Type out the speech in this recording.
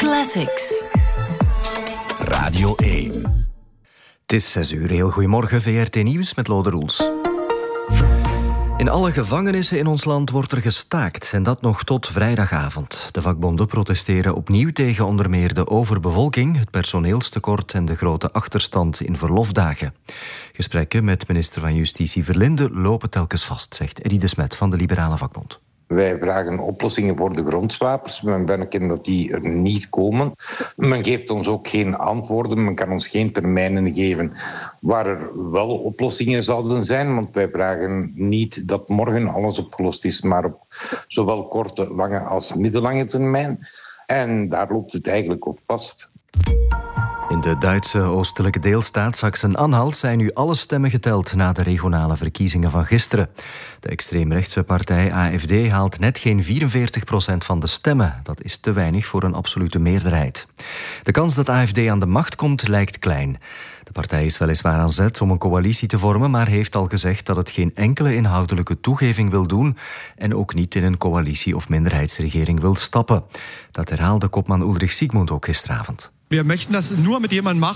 Classics. Radio 1. Het is 6 uur. Heel goedemorgen, VRT Nieuws met Lode Roels. In alle gevangenissen in ons land wordt er gestaakt. En dat nog tot vrijdagavond. De vakbonden protesteren opnieuw tegen onder meer de overbevolking, het personeelstekort en de grote achterstand in verlofdagen. Gesprekken met minister van Justitie Verlinde lopen telkens vast, zegt Eddy de Smet van de Liberale Vakbond. Wij vragen oplossingen voor de grondslapers. Men merken dat die er niet komen. Men geeft ons ook geen antwoorden. Men kan ons geen termijnen geven waar er wel oplossingen zouden zijn. Want wij vragen niet dat morgen alles opgelost is, maar op zowel korte, lange als middellange termijn. En daar loopt het eigenlijk op vast. In de Duitse oostelijke deelstaat Sachsen-Anhalt zijn nu alle stemmen geteld na de regionale verkiezingen van gisteren. De extreemrechtse partij AfD haalt net geen 44% van de stemmen. Dat is te weinig voor een absolute meerderheid. De kans dat AfD aan de macht komt lijkt klein. De partij is weliswaar aan zet om een coalitie te vormen, maar heeft al gezegd dat het geen enkele inhoudelijke toegeving wil doen en ook niet in een coalitie- of minderheidsregering wil stappen. Dat herhaalde kopman Ulrich Siegmund ook gisteravond. Wir möchten das nur mit jemandem